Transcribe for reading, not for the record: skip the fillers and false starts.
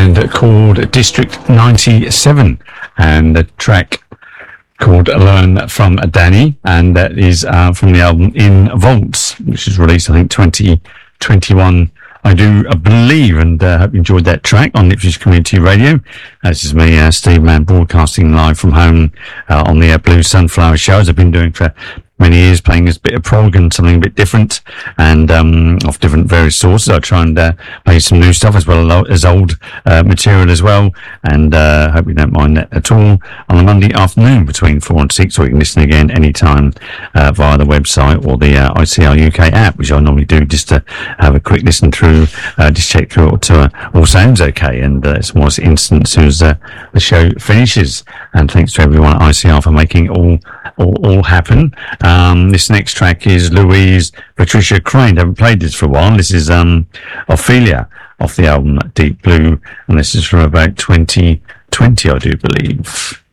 band called District 97, and the track called Learn from Danny, and that is from the album In Vaults, which is released, I think, 2021. I do believe, and hope you enjoyed that track on Ipswich Community Radio. This is me, Steve Mann, broadcasting live from home on the Blue Sunflower Show, as I've been doing for many years, playing this bit of prog and something a bit different, and of different various sources. I try and play some new stuff as well as old material as well, and hope you don't mind that at all on a Monday afternoon between 4 and 6, or you can listen again anytime via the website or the ICR UK app, which I normally do just to have a quick listen through, just check through to all sounds okay, and it's more instant as soon as the show finishes. And thanks to everyone at ICR for making it all happen. This next track is Louise Patricia Crane. I haven't played this for a while. This is Ophelia off the album Deep Blue, and this is from about 2020, I do believe.